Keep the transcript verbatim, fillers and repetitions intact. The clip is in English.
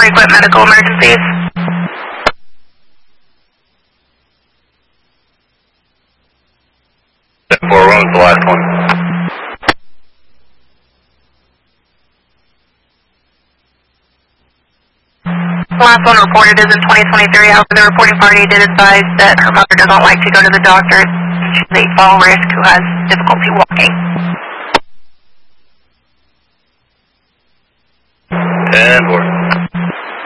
frequent medical emergencies. Four runs, the last one. The last one reported is in twenty twenty-three. However, the reporting party did advise that her mother does not like to go to the doctor. She's a fall risk who has difficulty walking. Ten, four.